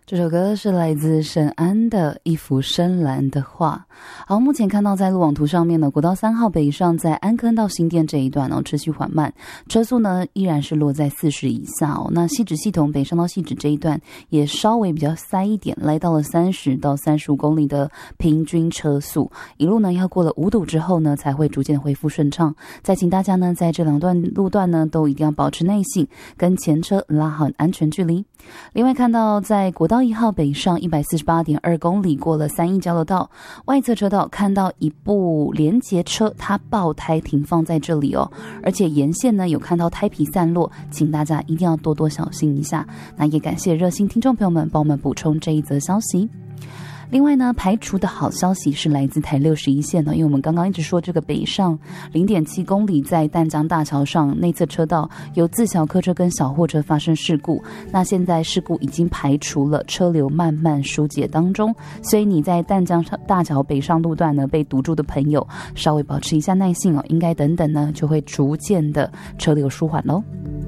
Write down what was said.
这首歌是来自沈安的一幅深蓝的画。好，目前看到在路网图上面呢，国道3号北上在安坑到新店这一段持续缓慢，车速呢依然是落在40以下那汐止系统北上到汐止这一段也稍微比较塞一点，来到了30到35公里的平均车速，一路呢要过了5堵之后呢才会逐渐恢复顺畅。再请大家呢在这两段路段呢都一定要保持耐性，跟前车拉好安全距离。另外看到在国道1号北上 148.2 公里过了3义交流道，外侧车道看到一部联结车它爆胎停放在这里而且沿线呢有看到胎皮散落，请大家一定要多多小心一下。那也感谢热心听众朋友们帮我们补充这一则消息。另外呢，排除的好消息是来自台61线因为我们刚刚一直说这个北上 0.7 公里在淡江大桥上内侧车道有自小客车跟小货车发生事故，那现在事故已经排除了，车流慢慢疏解当中，所以你在淡江大桥北上路段呢被堵住的朋友稍微保持一下耐性应该等等呢就会逐渐的车流舒缓咯。